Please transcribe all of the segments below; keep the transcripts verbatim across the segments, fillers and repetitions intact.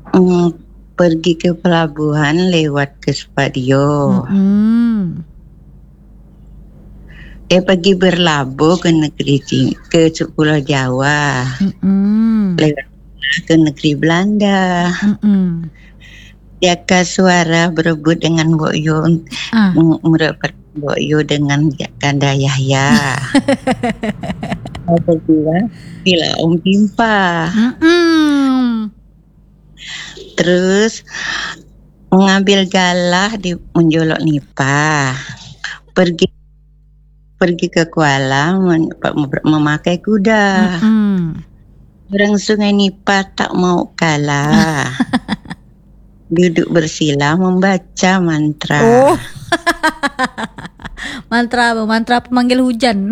Hmm, pergi ke pelabuhan lewat ke Supadio. Mm-mm. Eh pergi berlabuh ke negeri Cina, ke Pulau Jawa. Mm-mm. Lewat ke negeri Belanda. Mm-mm. Jaka Suara berebut dengan Mbok Yo, Ah. merebut Mbok Yo dengan Kanda Yahya. Apa dia? Bila Om Pimpa. Mm-mm. Terus mengambil galah di menjolok Nipah. Pergi pergi ke Kuala men, memakai kuda. Mm-mm. Orang Sungai Nipah tak mau kalah. Duduk bersila membaca mantra. Oh. Mantra apa? Mantra pemanggil hujan.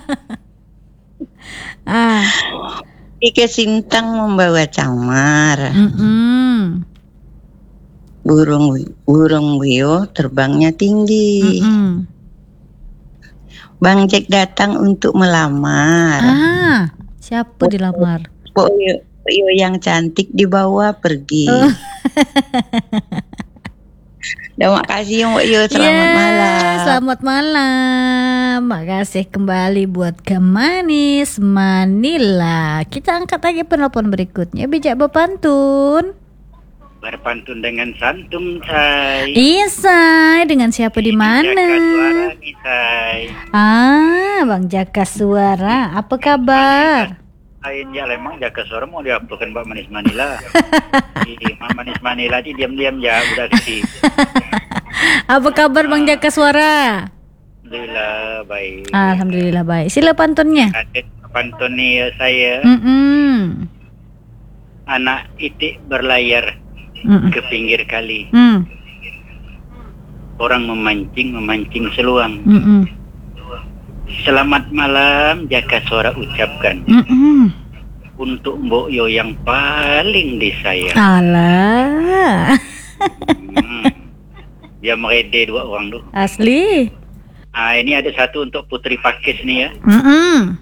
ah. Ike Sintang membawa camar. Mm-mm. Burung burung Wio terbangnya tinggi. Mm-mm. Bang Jack datang untuk melamar. Ah, siapa oh, dilamar? Pok Yo, Yo yang cantik dibawa pergi. Oh. Terima kasih Mbok Yo, selamat yeah, malam. Selamat malam. Makasih kembali buat Kak Manis Manila. Kita angkat lagi penelpon berikutnya. Bijak berpantun. Berpantun dengan santum, Say. Iya, Say. Dengan siapa di mana? Jaka Suara nih, Say. Ah, Bang Jaka Suara. Apa kabar? Akhirnya memang Jaka Suara mau diuploadkan Mbak Manis Manila. Mbak Manis Manila di diam-diam ya udah sih. Apa kabar Bang Jaka Suara? Alhamdulillah baik. Alhamdulillah baik. Sila pantunnya. Pantun nih saya. Mm-mm. Anak itik berlayar Mm-mm. ke pinggir kali. Mm. Orang memancing memancing seluang. Mm-mm. Selamat malam Jaka Suara ucapkan. Mm-mm. Untuk Mbok Yo yang paling disayang. Alah. Hmm. Dia merede dua orang tu. Asli. Ah, ini ada satu untuk Putri Pakis ni ya. Mm-mm.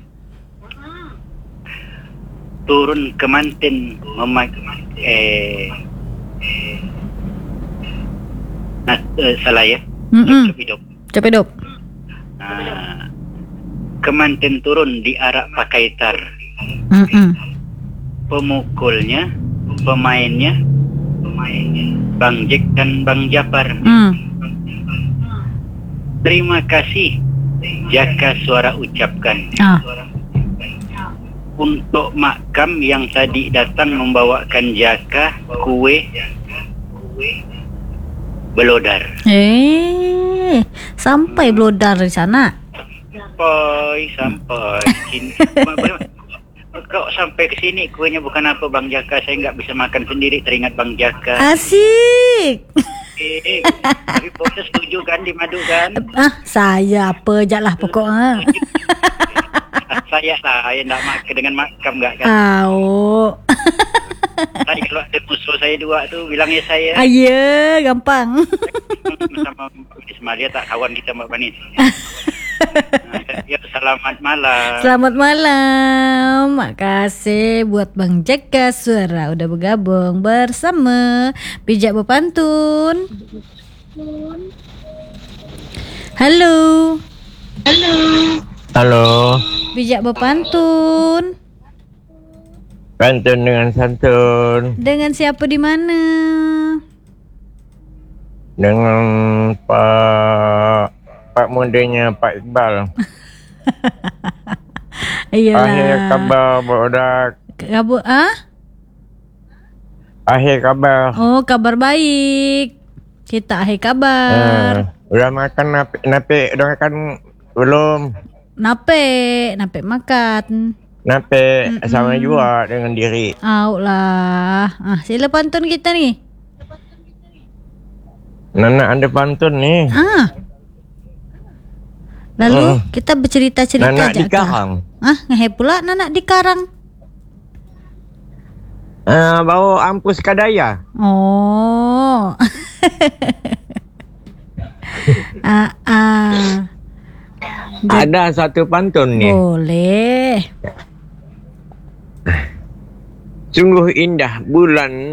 Turun ke mantin memak eh nah, eh, salah ya. Cep hidup. Cep hidup. Ah, kemantin turun di arak pakai tar. Mm-mm. Pemukulnya, pemainnya, pemainnya Bang Jack dan Bang Japar. Mm. Terima kasih Jaka Suara ucapkan. Ah. Untuk makam yang tadi datang membawakan Jaka kue belodar. Eh, sampai belodar di sana. Sampai, sampai. Kau sampai ke sini kuenya bukan apa Bang Jaka, saya nggak bisa makan sendiri teringat Bang Jaka. Asik. Eh, tapi proses setuju kan dimadu kan? Ah, saya apa je lah pokoknya. Saya lah, saya nggak makan dengan makam nggak kan? Au. Tadi kalau ada musuh saya dua tu bilangnya saya. Aye, gampang. Sama Ismail tak kawan kita Mbak Manis. Ya, selamat malam. Selamat malam. Makasih buat Bang Jaka Suara udah bergabung bersama Bijak Berpantun. Halo. Halo. Halo. Bijak Berpantun. Pantun dengan santun. Dengan siapa di mana? Dengan Pak Pak mudanya Pak Iqbal. Iyalah. Akhir kabar budak. Kabar ah? Akhir kabar. Oh, kabar baik. Kita akhir kabar. Uh, udah makan nape nape udah makan belum? Nape, nape makan. Nape Mm-mm. sama juga dengan diri. Au lah. Ah, sila pantun kita ni. Nana ada pantun nih. Ah. Lalu uh, kita bercerita-cerita Nana aja. di karang. Ah, ngehe pula Nana di karang. Uh, bawa ampus kadaya. Oh. ah, ah. Ada satu pantun nih. Boleh. Sungguh indah bulan